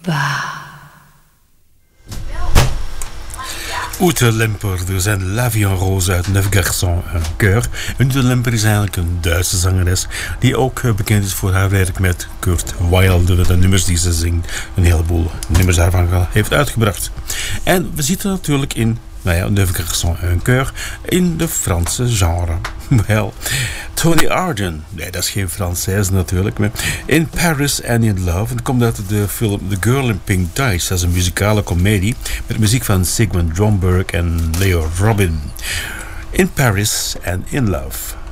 Ute Lemper, er zijn La Vie en Rose uit Neuf Garçons en Chœur. Ute Lemper is eigenlijk een Duitse zangeres die ook bekend is voor haar werk met Kurt Weill. De nummers die ze zingt, een heleboel nummers daarvan heeft uitgebracht. En we zitten natuurlijk in Neuf Garçons en Chœur in de Franse genre. Wel, Tony Arden, nee, dat is geen Française natuurlijk, maar In Paris and in Love. Het komt uit de film The Girl in Pink Dice. Dat is een muzikale komedie met muziek van Sigmund Romberg en Leo Robin. In Paris and in Love.